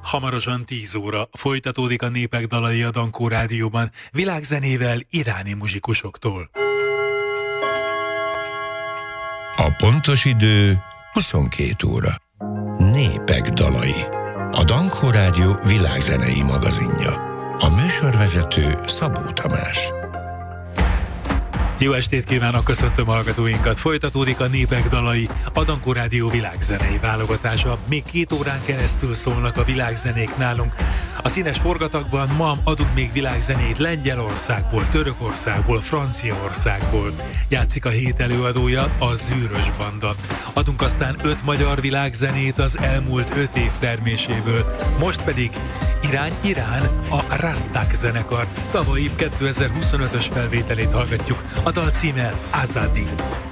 Hamarosan 10 óra folytatódik a Népek dalai a Dankó Rádióban, világzenével iráni muzsikusoktól. A pontos idő 22 óra. Népek dalai. A Dankó Rádió világzenei magazinja. A műsorvezető Szabó Tamás. Jó estét kívánok, köszöntöm hallgatóinkat! Folytatódik a Népek dalai, a Dankó Rádió világzenei válogatása. Még 2 órán keresztül szólnak a világzenék nálunk. A színes forgatagban ma adunk még világzenét Lengyelországból, Törökországból, Franciaországból. Játszik a hét előadója, a Zűrös Banda. Adunk aztán 5 magyar világzenét az elmúlt 5 év terméséből. Most pedig Irán, a Rastak zenekar tavalyi 2025-ös felvételét hallgatjuk. A dal címe Azadi.